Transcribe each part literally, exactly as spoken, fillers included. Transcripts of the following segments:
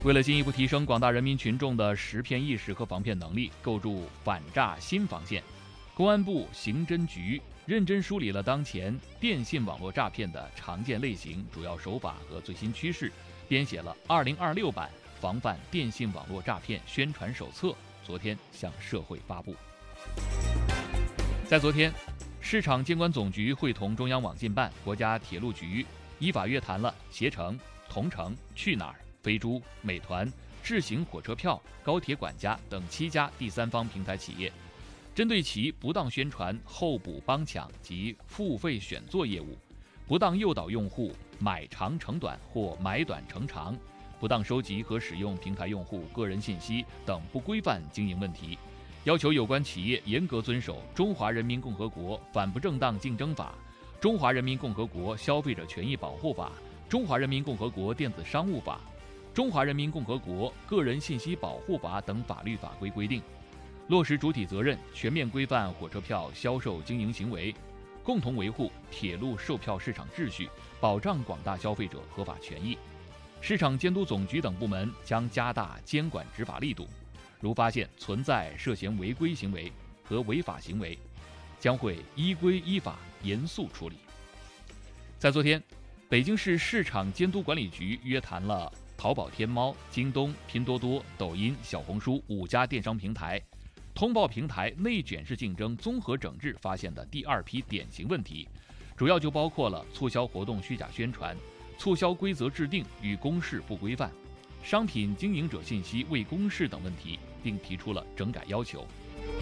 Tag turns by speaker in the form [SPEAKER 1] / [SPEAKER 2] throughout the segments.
[SPEAKER 1] 为了进一步提升广大人民群众的识骗意识和防骗能力，构筑反诈新防线，公安部刑侦局认真梳理了当前电信网络诈骗的常见类型、主要手法和最新趋势，编写了二零二六版防范电信网络诈骗宣传手册，昨天向社会发布。在昨天，市场监管总局会同中央网信办、国家铁路局依法约谈了携程、同程、去哪儿、飞猪、美团、智行火车票、高铁管家等七家第三方平台企业，针对其不当宣传候补帮抢及付费选座业务，不当诱导用户买长乘短或买短乘长，不当收集和使用平台用户个人信息等不规范经营问题，要求有关企业严格遵守《中华人民共和国反不正当竞争法》、《中华人民共和国消费者权益保护法》、《中华人民共和国电子商务法》、《中华人民共和国个人信息保护法》等法律法规规定，落实主体责任，全面规范火车票销售经营行为，共同维护铁路售票市场秩序，保障广大消费者合法权益。市场监督总局等部门将加大监管执法力度，如发现存在涉嫌违规行为和违法行为，将会依规依法严肃处理。在昨天，北京市市场监督管理局约谈了淘宝、天猫、京东、拼多多、抖音、小红书五家电商平台，通报平台内卷式竞争综合整治发现的第二批典型问题，主要就包括了促销活动虚假宣传、促销规则制定与公示不规范、商品经营者信息未公示等问题，并提出了整改要求。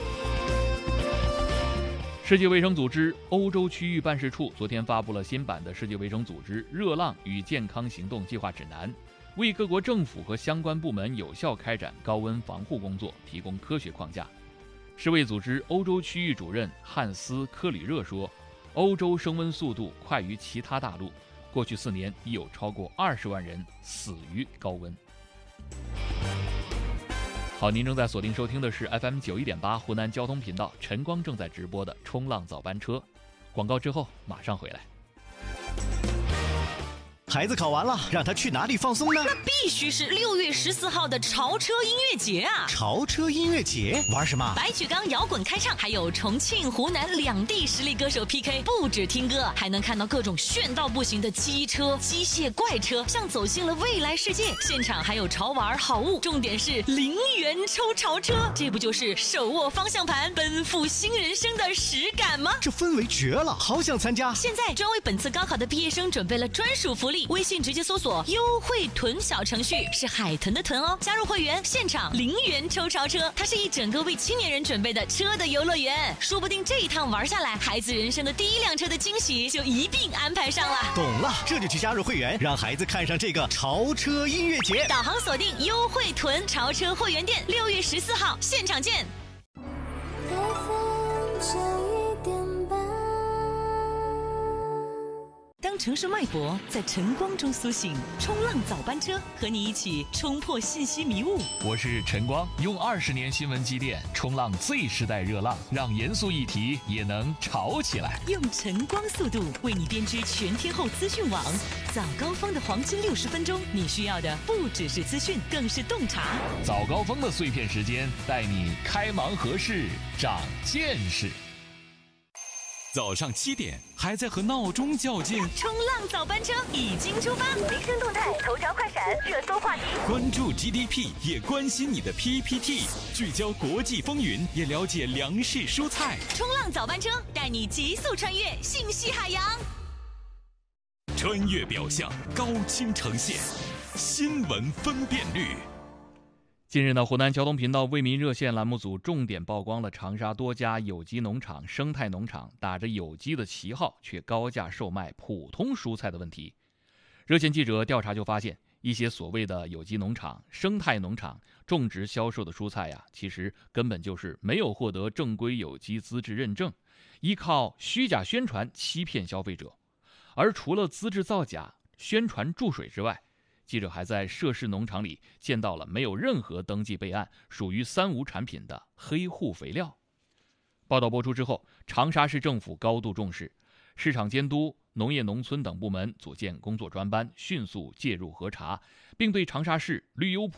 [SPEAKER 1] 世界卫生组织欧洲区域办事处昨天发布了新版的世界卫生组织热浪与健康行动计划指南，为各国政府和相关部门有效开展高温防护工作提供科学框架。世卫组织欧洲区域主任汉斯·科里热说，欧洲升温速度快于其他大陆，过去四年已有超过二十万人死于高温。好，您正在锁定收听的是 F M 九一点八湖南交通频道，晨光正在直播的冲浪早班车。广告之后马上回来。
[SPEAKER 2] 孩子考完了，让他去哪里放松呢？
[SPEAKER 3] 那必须是六月十四号的潮车音乐节啊！
[SPEAKER 2] 潮车音乐节玩什么？
[SPEAKER 3] 白举纲摇滚开唱，还有重庆、湖南两地实力歌手 P K， 不止听歌，还能看到各种炫到不行的机车、机械怪车，像走进了未来世界。现场还有潮玩好物，重点是零元抽潮车，这不就是手握方向盘奔赴新人生的实感吗？
[SPEAKER 2] 这氛围绝了，好想参加！
[SPEAKER 3] 现在专为本次高考的毕业生准备了专属福利。微信直接搜索优惠囤小程序，是海豚的豚哦，加入会员现场零元抽潮车，它是一整个为青年人准备的车的游乐园，说不定这一趟玩下来，孩子人生的第一辆车的惊喜就一并安排上了。
[SPEAKER 2] 懂了，这就去加入会员，让孩子看上这个潮车音乐节。
[SPEAKER 3] 导航锁定优惠囤潮车会员店，六月十四号现场见。当城市脉搏在晨光中苏醒，冲浪早班车和你一起冲破信息迷雾。
[SPEAKER 1] 我是晨光，用二十年新闻积淀，冲浪 Z 时代热浪，让严肃议题也能潮起来。
[SPEAKER 3] 用晨光速度为你编织全天候资讯网，早高峰的黄金六十分钟，你需要的不只是资讯，更是洞察。
[SPEAKER 1] 早高峰的碎片时间，带你开盲盒式，长见识。
[SPEAKER 4] 早上七点还在和闹钟较劲，
[SPEAKER 3] 冲浪早班车已经出发，
[SPEAKER 5] 民生动态、头条快闪、热搜话题，
[SPEAKER 4] 关注 G D P 也关心你的 P P T， 聚焦国际风云也了解粮食蔬菜。
[SPEAKER 3] 冲浪早班车带你急速穿越信息海洋，
[SPEAKER 4] 穿越表象，高清呈现，新闻分辨率。
[SPEAKER 1] 近日呢，湖南交通频道为民热线栏目组重点曝光了长沙多家有机农场、生态农场打着有机的旗号，却高价售卖普通蔬菜的问题。热线记者调查就发现，一些所谓的有机农场、生态农场种植销售的蔬菜呀，其实根本就是没有获得正规有机资质认证，依靠虚假宣传欺骗消费者。而除了资质造假、宣传注水之外，记者还在涉事农场里见到了没有任何登记备案、属于三无产品的黑户肥料。报道播出之后，长沙市政府高度重视， 市场监督、农业农村等部门组建工作专班，迅速介入核查，并对长沙市绿优